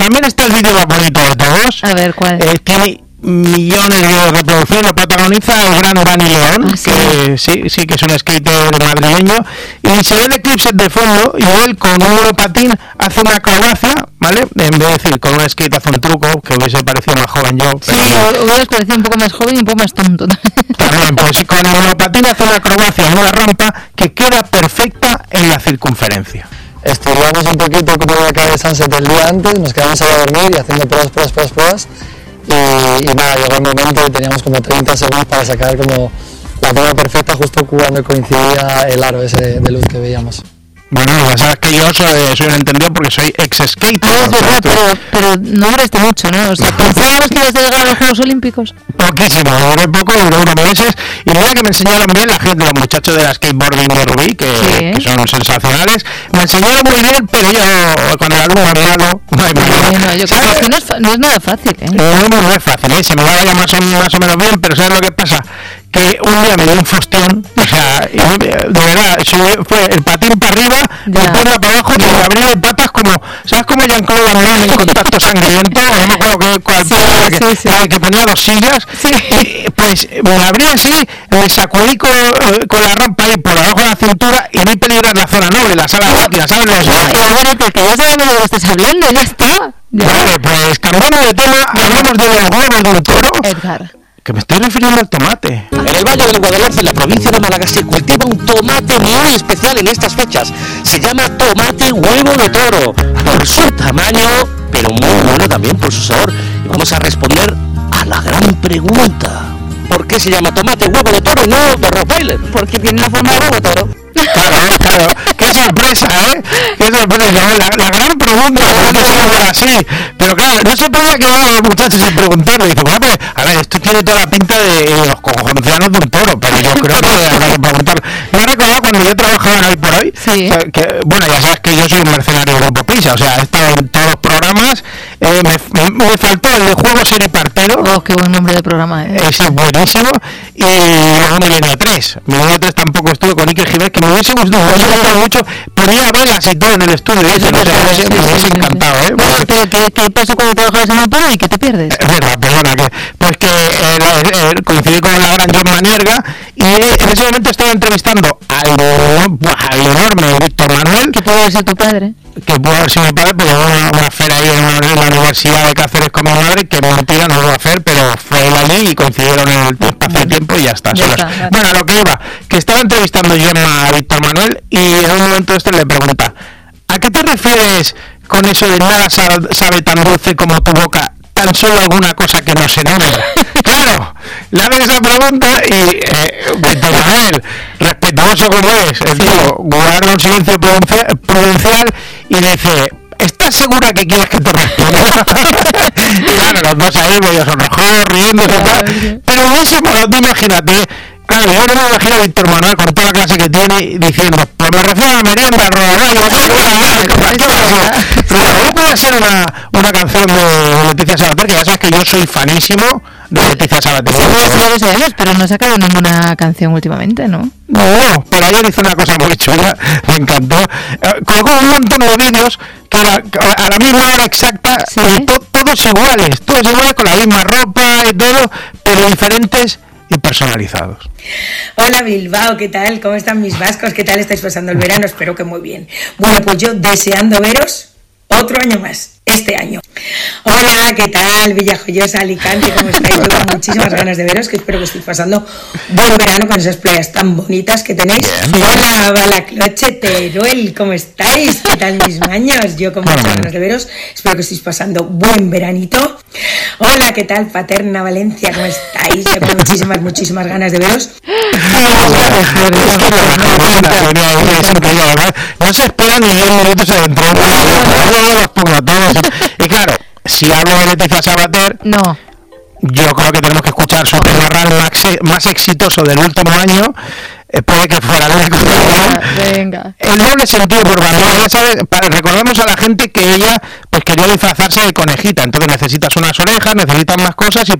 también está el vídeo más bonito de todos. A ver, ¿cuál? Tiene millones de reproducciones, lo protagoniza el gran Dani León, que sí que es un skater madrileño, y se ven eclipses de fondo y él con un monopatín hace una acrobacia, ¿vale? En vez de decir con un skate hace un truco, que hubiese parecido más joven yo. Sí, hubiese parecido un poco más joven y un poco más tonto. También, pues con el monopatín hace una acrobacia en una rampa que queda perfecta en la circunferencia. Estudiamos un poquito cómo iba a caer el sunset el día antes, nos quedamos a dormir y haciendo pruebas. Y nada, llegó el momento y teníamos como 30 segundos para sacar como la toma perfecta justo cuando coincidía el aro ese de luz que veíamos. Bueno, ya sabes que yo soy un entendido porque soy ex-skater. Es verdad, pero no duraste mucho, ¿no? O sea, ¿pensábamos que ibas a llegar a los Juegos Olímpicos? Poquísimo, duré poco, duré unos meses. Y mira que me enseñaron bien la gente, los muchachos de la skateboarding de Rubí, que son sensacionales. Me enseñaron muy bien, pero yo, cuando el alumno es malo, no hay problema. Bueno, yo creo que no es nada fácil, ¿eh? No es fácil, ¿eh? Se me va a ir más o menos bien, pero ¿sabes lo que pasa? Que un día me dio un fostión, o sea, de verdad, fue el patín para arriba, la pierna para abajo, y me abrí de patas como, ¿sabes cómo Jean-Claude Van Damme en Contacto Sangriento? No me acuerdo cuál que ponía 2 sillas, pues me abrí así, me sacudí con la rampa ahí por abajo de la cintura y vi peligrar la zona noble, la sala rápida, ¿sabes? Que ya sabemos de lo que estás hablando, ya está. Vale, pues cambiando de tema, hablamos de los huevos de un toro. Edgar. Que me estoy refiriendo al tomate. En el Valle del Guadalhorce, en la provincia de Málaga, se cultiva un tomate muy especial en estas fechas. Se llama tomate huevo de toro, por su tamaño, pero muy bueno también por su sabor. Y vamos a responder a la gran pregunta. ¿Por qué se llama tomate huevo de toro y no de Rottweiler? Porque tiene la forma de huevo de toro. Claro, qué sorpresa, ¿eh? Qué sorpresa, la gran pregunta, ¿por qué se llama así? Pero claro, no se podía quedar los muchachos sin preguntarle. Dice, bueno, a ver, esto tiene toda la pinta de los cojoncianos de un toro, pero yo creo que habrá que preguntarlo. Me he recordado cuando yo trabajaba en Hoy por Hoy, bueno, ya sabes que yo soy un mercenario de Grupo Pisa, o sea, he estado en todos los programas, me faltó el de Juego Seripartero. Oh, qué buen nombre de programa, ¿eh? Ese es buenísimo, y luego Milenio 3. Milenio 3 tampoco estuve con Iker Jiménez, que me hubiese gustado mucho, ponía velas y todo en el estudio, me hubiese encantado, ¿eh? Bueno, ¿qué pasa cuando trabajas en un toro y qué te pierdes? Es verdad, perdona, que coincidí con la gran John Manierga y en ese momento estaba entrevistando al enorme Víctor Manuel. Que puede ser tu padre. Que puede haber sido mi padre, pero una feria ahí en la Universidad de Cáceres con mi madre, que mentira no lo va a hacer, pero fue él allí y coincidieron en el espacio de tiempo y ya está. Bueno, a lo que iba, que estaba entrevistando yo a Víctor Manuel y en un momento le pregunta, ¿a qué te refieres con eso de nada sabe tan dulce como tu boca, tan solo alguna cosa que no se nombra? Claro, le hago esa pregunta y Víctor Manuel, respetuoso como es, el tío guarda un silencio prudencial y dice, ¿estás segura que quieres que te responda? Claro, los dos ahí medio sonrojados, riendo, pero buenísimo, tú imagínate. Claro, yo no me imagino a Víctor Manuel con toda la clase que tiene diciendo, pues me refiero a la merienda, al rodaballo, pero puede ser una canción de Leticia Sabater, que ya sabes que yo soy fanísimo de Leticia Sabater. Pero no ha sacado ninguna canción últimamente, ¿no? No, pero ayer hizo una cosa muy chula, me encantó. Colgó un montón de vídeos que a la misma hora exacta, todos iguales con la misma ropa y todo, pero diferentes y personalizados. Hola Bilbao, ¿qué tal? ¿Cómo están mis vascos? ¿Qué tal estáis pasando el verano? Espero que muy bien. Bueno, pues yo deseando veros otro año más, este año. Hola, ¿qué tal? Villajoyosa, Alicante, ¿cómo estáis? Yo con muchísimas ganas de veros, que espero que estéis pasando buen verano con esas playas tan bonitas que tenéis. Bien. Hola, Balacloche, Teruel, ¿cómo estáis? ¿Qué tal mis maños? Yo con muchas ganas de veros, espero que estéis pasando buen veranito. Hola, ¿qué tal? Paterna, Valencia, ¿cómo estáis? Yo con muchísimas ganas de veros. No se esperan ni 10 minutos adentro. Los pongo todos. Y claro, si hablo de Leticia Sabater, no, yo creo que tenemos que escuchar su tema más exitoso del último año. Puede que fuera venga. El doble sentido por bandera, ya sabes, recordemos a la gente que ella pues quería disfrazarse de conejita, entonces necesitas unas orejas, necesitas más cosas y